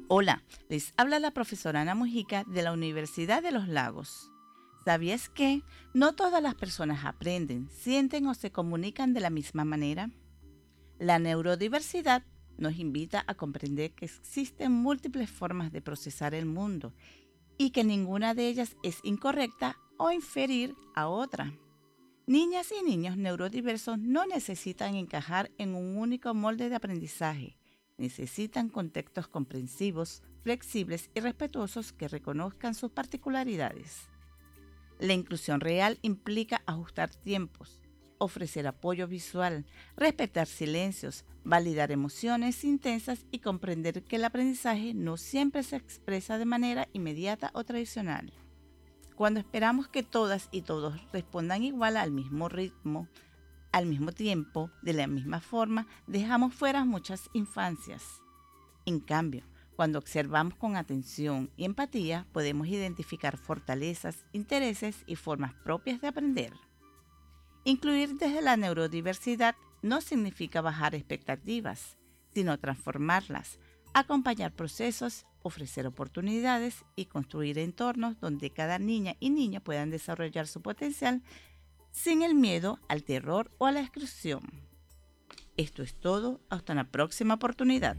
Hola, les habla la profesora Ana Mujica de la Universidad de los Lagos. ¿Sabías que no todas las personas aprenden, sienten o se comunican de la misma manera? La neurodiversidad nos invita a comprender que existen múltiples formas de procesar el mundo y que ninguna de ellas es incorrecta o inferior a otra. Niñas y niños neurodiversos no necesitan encajar en un único molde de aprendizaje. Necesitan contextos comprensivos, flexibles y respetuosos que reconozcan sus particularidades. La inclusión real implica ajustar tiempos, ofrecer apoyo visual, respetar silencios, validar emociones intensas y comprender que el aprendizaje no siempre se expresa de manera inmediata o tradicional. Cuando esperamos que todas y todos respondan igual al mismo ritmo, al mismo tiempo, de la misma forma, dejamos fuera muchas infancias. En cambio, cuando observamos con atención y empatía, podemos identificar fortalezas, intereses y formas propias de aprender. Incluir desde la neurodiversidad no significa bajar expectativas, sino transformarlas, acompañar procesos, ofrecer oportunidades y construir entornos donde cada niña y niño puedan desarrollar su potencial sin el miedo al terror o a la exclusión. Esto es todo, hasta una próxima oportunidad.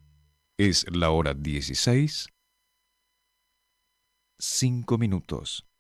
Es la hora 16:05.